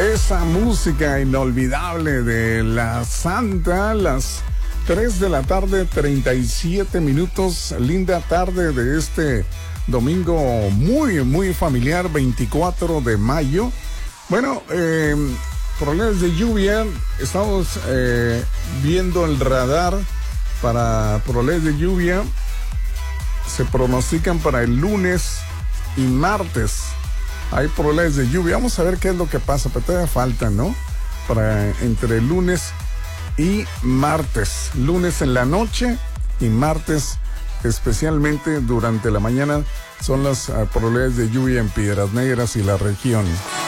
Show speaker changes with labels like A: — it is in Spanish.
A: Esa música inolvidable de la Santa, las 3 de la tarde, 37 minutos. Linda tarde de este domingo muy familiar, 24 de mayo. Bueno, problemas de lluvia. Estamos viendo el radar para problemas de lluvia. Se pronostican para el lunes y martes. Hay problemas de lluvia. Vamos a ver qué es lo que pasa, pero todavía falta, ¿no? Para entre lunes y martes. Lunes en la noche y martes, especialmente durante la mañana, son las probabilidades de lluvia en Piedras Negras y la región.